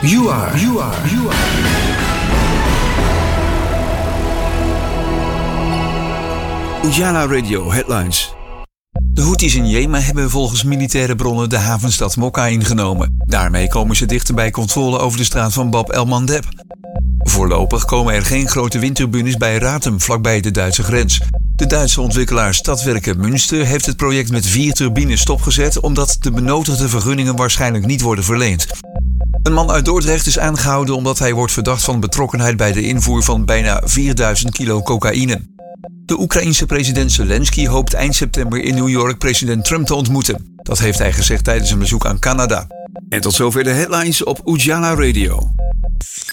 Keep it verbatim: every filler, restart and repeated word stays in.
You are, you are, you are. Ujala Radio Headlines. De Houthis in Jemen hebben volgens militaire bronnen de havenstad Mokka ingenomen. Daarmee komen ze dichter bij controle over de straat van Bab el-Mandeb. Voorlopig komen er geen grote windturbines bij Ratum, vlakbij de Duitse grens. De Duitse ontwikkelaar Stadwerke Münster heeft het project met vier turbines stopgezet omdat de benodigde vergunningen waarschijnlijk niet worden verleend. Een man uit Dordrecht is aangehouden omdat hij wordt verdacht van betrokkenheid bij de invoer van bijna vierduizend kilo cocaïne. De Oekraïense president Zelensky hoopt eind september in New York president Trump te ontmoeten. Dat heeft hij gezegd tijdens een bezoek aan Canada. En tot zover de headlines op Ujala Radio.